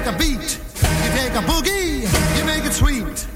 a beat, you take a boogie, you make it sweet.